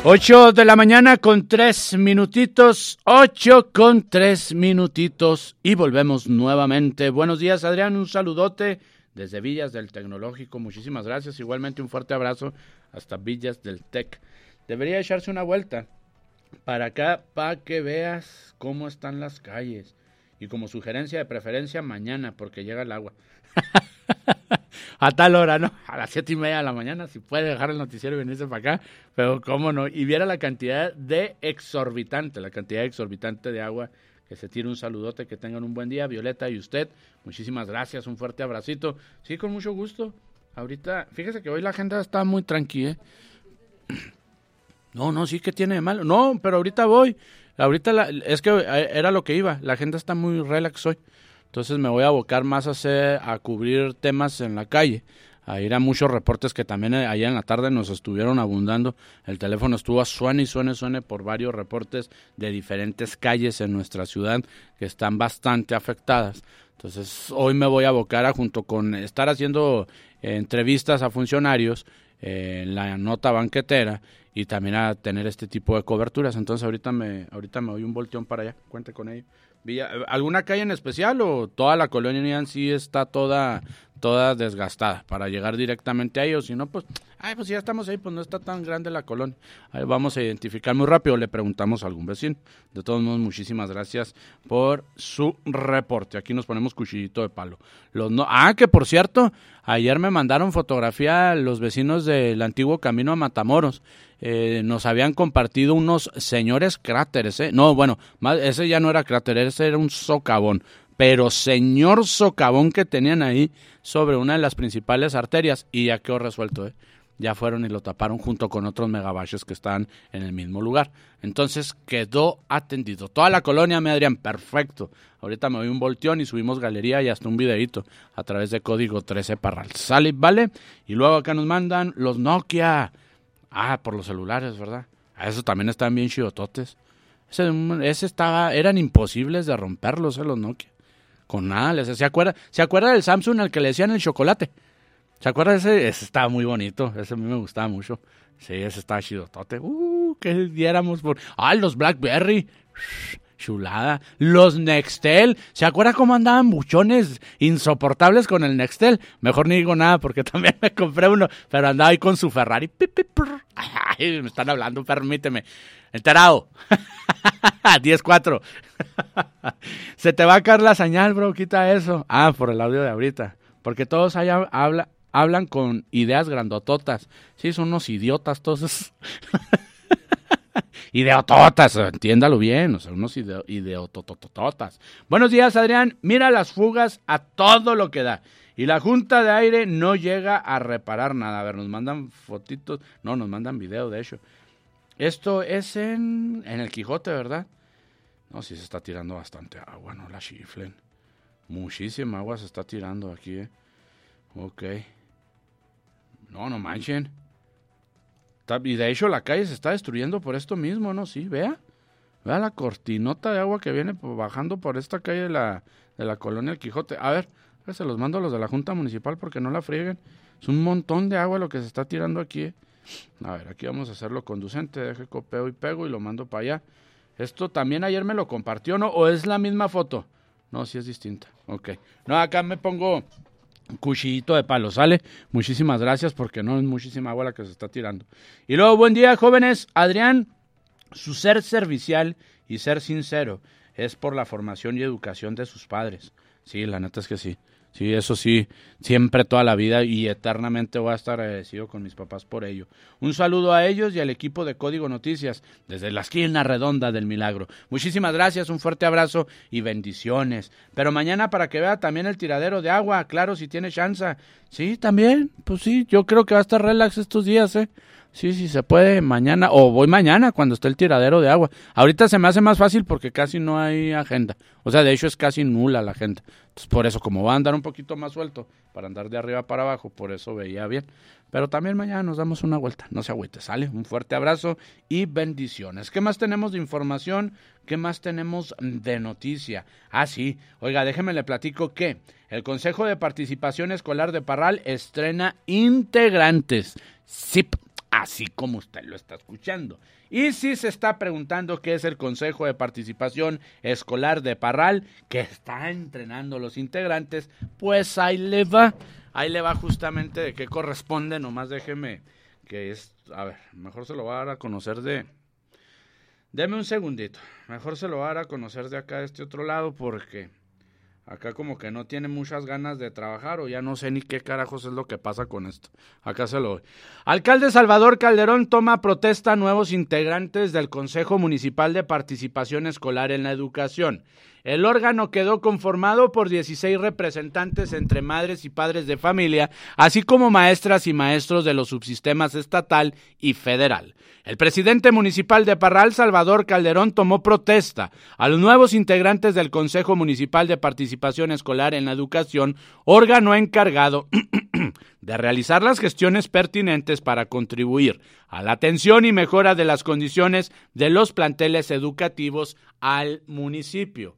8 de la mañana con 3 minutitos, 8 con 3 minutitos y volvemos nuevamente. Buenos días, Adrián, un saludote desde Villas del Tecnológico, muchísimas gracias, igualmente un fuerte abrazo hasta Villas del Tec. Debería echarse una vuelta para acá para que veas cómo están las calles y como sugerencia de preferencia mañana porque llega el agua. A tal hora, ¿no? A las 7:30 de la mañana, si puede dejar el noticiero y venirse para acá, pero cómo no, y viera la cantidad exorbitante de agua que se tira. Un saludote, que tengan un buen día, Violeta y usted, muchísimas gracias, un fuerte abracito, sí, con mucho gusto. Ahorita, fíjese que hoy la agenda está muy tranquila, No, sí, que tiene de malo, no, pero ahorita voy, es que era lo que iba, la agenda está muy relax hoy. Entonces me voy a abocar más a cubrir temas en la calle, a ir a muchos reportes que también allá en la tarde nos estuvieron abundando. El teléfono estuvo suene por varios reportes de diferentes calles en nuestra ciudad que están bastante afectadas. Entonces hoy me voy a abocar junto con estar haciendo entrevistas a funcionarios en la nota banquetera y también a tener este tipo de coberturas. Entonces ahorita me doy un volteón para allá, cuente con ello. ¿Alguna calle en especial o toda la colonia en sí está toda desgastada para llegar directamente a ellos? Si no, pues ya estamos ahí, pues no está tan grande la colonia. Ahí vamos a identificar muy rápido, le preguntamos a algún vecino. De todos modos, muchísimas gracias por su reporte. Aquí nos ponemos cuchillito de palo. Que por cierto, ayer me mandaron fotografía los vecinos del antiguo camino a Matamoros. Nos habían compartido unos señores cráteres, No, bueno, ese ya no era cráter, ese era un socavón, pero señor socavón que tenían ahí sobre una de las principales arterias, y ya quedó resuelto, Ya fueron y lo taparon junto con otros megabaches que están en el mismo lugar. Entonces quedó atendido. Toda la colonia, mi Adrián, perfecto. Ahorita me doy un volteón y subimos galería y hasta un videito a través de código 13 Parral. Sale, ¿vale? Y luego acá nos mandan los Nokia. Por los celulares, ¿verdad? Eso también están bien chidototes. Eran imposibles de romperlos, los Nokia. Con nada, ¿se acuerda del Samsung al que le decían el chocolate? ¿Se acuerda ese? Ese estaba muy bonito, ese a mí me gustaba mucho. Sí, ese estaba chidotote. ¿Qué diéramos por...? Los BlackBerry. Chulada. Los Nextel. ¿Se acuerda cómo andaban buchones insoportables con el Nextel? Mejor ni digo nada porque también me compré uno, pero andaba ahí con su Ferrari. Ay, me están hablando, permíteme. Enterado. 10-4. Se te va a caer la señal, bro, quita eso. Por el audio de ahorita. Porque todos allá hablan con ideas grandototas. Sí, son unos idiotas todos. Ideototas, entiéndalo bien, unos ideototototas. Buenos días, Adrián. Mira las fugas a todo lo que da. Y la Junta de Aire no llega a reparar nada. A ver, nos mandan fotitos. No, nos mandan video, de hecho. Esto es en el Quijote, ¿verdad? No, sí se está tirando bastante agua, no la chiflen. Muchísima agua se está tirando aquí, Ok. No manchen. Y de hecho la calle se está destruyendo por esto mismo, ¿no? Sí, vea la cortinota de agua que viene bajando por esta calle de la colonia El Quijote. A ver, se los mando a los de la Junta Municipal porque no la frieguen. Es un montón de agua lo que se está tirando aquí. A ver, aquí vamos a hacerlo conducente. Deje copeo y pego y lo mando para allá. Esto también ayer me lo compartió, ¿no? ¿O es la misma foto? No, sí es distinta. Ok. No, acá me pongo cuchillito de palo, ¿sale? Muchísimas gracias porque no es muchísima agua la que se está tirando. Y luego, buen día, jóvenes. Adrián, su ser servicial y ser sincero es por la formación y educación de sus padres. Sí, la neta es que sí. Sí, eso sí, siempre toda la vida y eternamente voy a estar agradecido con mis papás por ello. Un saludo a ellos y al equipo de Código Noticias desde la esquina redonda del Milagro. Muchísimas gracias, un fuerte abrazo y bendiciones. Pero mañana para que vea también el tiradero de agua, claro, si tiene chance. Sí, también, pues sí, yo creo que va a estar relax estos días, Sí, se puede mañana, o voy mañana cuando esté el tiradero de agua. Ahorita se me hace más fácil porque casi no hay agenda. O sea, de hecho es casi nula la agenda. Entonces, por eso, como va a andar un poquito más suelto, para andar de arriba para abajo, por eso veía bien. Pero también mañana nos damos una vuelta. No se agüite, ¿sale? Un fuerte abrazo y bendiciones. ¿Qué más tenemos de información? ¿Qué más tenemos de noticia? Sí. Oiga, déjeme le platico que el Consejo de Participación Escolar de Parral estrena integrantes. Sí. así como usted lo está escuchando. Y si se está preguntando qué es el Consejo de Participación Escolar de Parral, que está entrenando los integrantes, pues ahí le va justamente de qué corresponde, nomás déjeme que es, a ver, mejor se lo va a dar a conocer deme un segundito, mejor se lo va a dar a conocer de acá de este otro lado porque acá como que no tiene muchas ganas de trabajar o ya no sé ni qué carajos es lo que pasa con esto. Acá se lo doy. Alcalde Salvador Calderón toma protesta a nuevos integrantes del Consejo Municipal de Participación Escolar en la Educación. El órgano quedó conformado por 16 representantes entre madres y padres de familia, así como maestras y maestros de los subsistemas estatal y federal. El presidente municipal de Parral, Salvador Calderón, tomó protesta a los nuevos integrantes del Consejo Municipal de Participación Escolar en la Educación, órgano encargado de realizar las gestiones pertinentes para contribuir a la atención y mejora de las condiciones de los planteles educativos al municipio.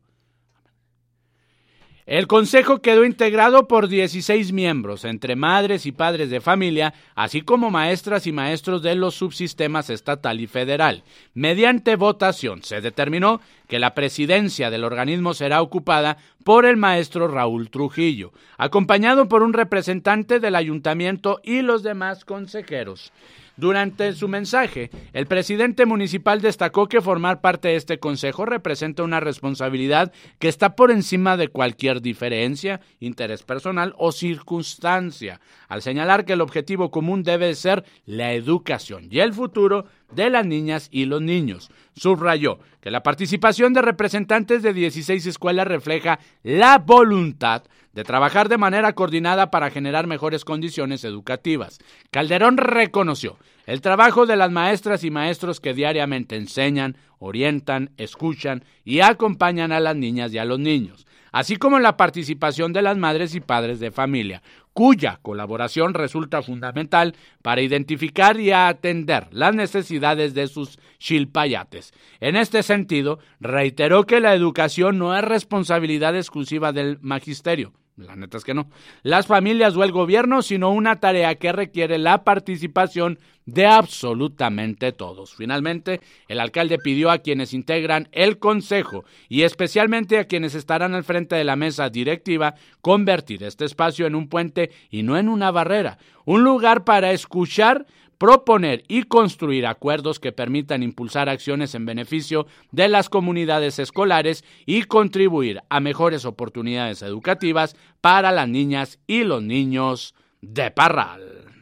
El consejo quedó integrado por 16 miembros, entre madres y padres de familia, así como maestras y maestros de los subsistemas estatal y federal. Mediante votación se determinó que la presidencia del organismo será ocupada por el maestro Raúl Trujillo, acompañado por un representante del ayuntamiento y los demás consejeros. Durante su mensaje, el presidente municipal destacó que formar parte de este consejo representa una responsabilidad que está por encima de cualquier diferencia, interés personal o circunstancia, al señalar que el objetivo común debe ser la educación y el futuro de las niñas y los niños. Subrayó que la participación de representantes de 16 escuelas refleja la voluntad de trabajar de manera coordinada para generar mejores condiciones educativas. Calderón reconoció el trabajo de las maestras y maestros que diariamente enseñan, orientan, escuchan y acompañan a las niñas y a los niños, así como la participación de las madres y padres de familia, cuya colaboración resulta fundamental para identificar y atender las necesidades de sus xilpayates. En este sentido, reiteró que la educación no es responsabilidad exclusiva del magisterio, la neta es que no, las familias o el gobierno, sino una tarea que requiere la participación de absolutamente todos. Finalmente, el alcalde pidió a quienes integran el consejo y especialmente a quienes estarán al frente de la mesa directiva convertir este espacio en un puente y no en una barrera, un lugar para escuchar, proponer y construir acuerdos que permitan impulsar acciones en beneficio de las comunidades escolares y contribuir a mejores oportunidades educativas para las niñas y los niños de Parral.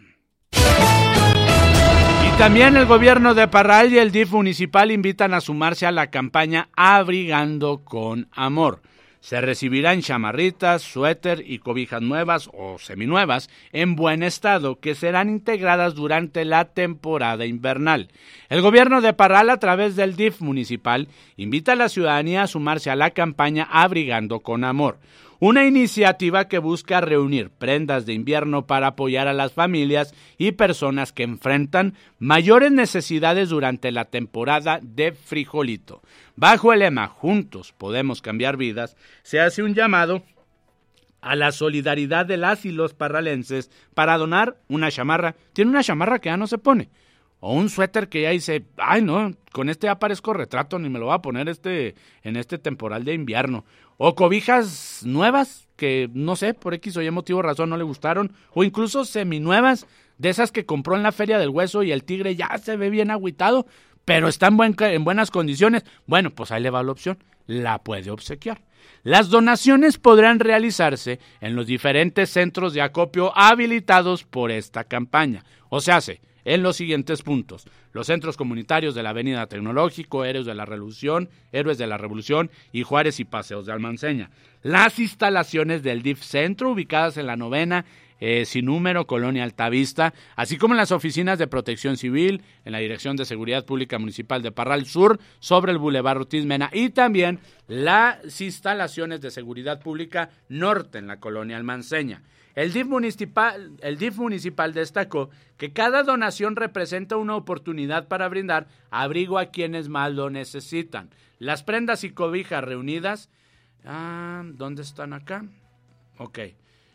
Y también el gobierno de Parral y el DIF municipal invitan a sumarse a la campaña Abrigando con Amor. Se recibirán chamarritas, suéter y cobijas nuevas o seminuevas en buen estado que serán integradas durante la temporada invernal. El gobierno de Parral, a través del DIF municipal, invita a la ciudadanía a sumarse a la campaña Abrigando con Amor, una iniciativa que busca reunir prendas de invierno para apoyar a las familias y personas que enfrentan mayores necesidades durante la temporada de frijolito. Bajo el lema Juntos podemos cambiar vidas, se hace un llamado a la solidaridad de las y los parralenses para donar una chamarra. Tiene una chamarra que ya no se pone, o un suéter que ya dice, ay no, con este ya parezco retrato, ni me lo voy a poner en este temporal de invierno. O cobijas nuevas que, no sé, por X o Y motivo razón no le gustaron, o incluso seminuevas, de esas que compró en la Feria del Hueso y el tigre ya se ve bien agüitado, pero está en buenas condiciones. Bueno, pues ahí le va la opción, la puede obsequiar. Las donaciones podrán realizarse en los diferentes centros de acopio habilitados por esta campaña, o sea, en los siguientes puntos: los centros comunitarios de la Avenida Tecnológico, Héroes de la Revolución y Juárez y Paseos de Almanceña. Las instalaciones del DIF Centro, ubicadas en la 9ª sin número, Colonia Altavista, así como en las oficinas de Protección Civil, en la Dirección de Seguridad Pública Municipal de Parral Sur, sobre el Boulevard Ortiz Mena, y también las instalaciones de Seguridad Pública Norte, en la Colonia Almanceña. El DIF municipal destacó que cada donación representa una oportunidad para brindar abrigo a quienes más lo necesitan. Las prendas y cobijas reunidas, ¿dónde están acá? Ok.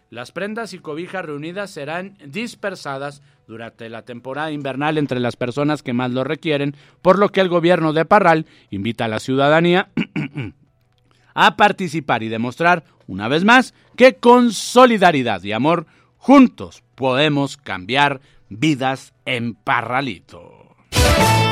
Las prendas y cobijas reunidas serán dispersadas durante la temporada invernal entre las personas que más lo requieren, por lo que el gobierno de Parral invita a la ciudadanía a participar y demostrar, una vez más, que con solidaridad y amor, juntos podemos cambiar vidas en Parralito.